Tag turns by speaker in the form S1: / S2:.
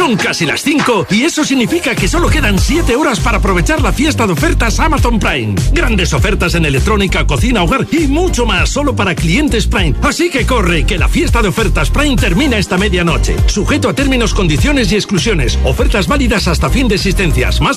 S1: Son casi las 5 y eso significa que solo quedan 7 horas para aprovechar la fiesta de ofertas Amazon Prime. Grandes ofertas en electrónica, cocina, hogar y mucho más solo para clientes Prime. Así que corre, que la fiesta de ofertas Prime termina esta medianoche. Sujeto a términos, condiciones y exclusiones. Ofertas válidas hasta fin de existencias. Más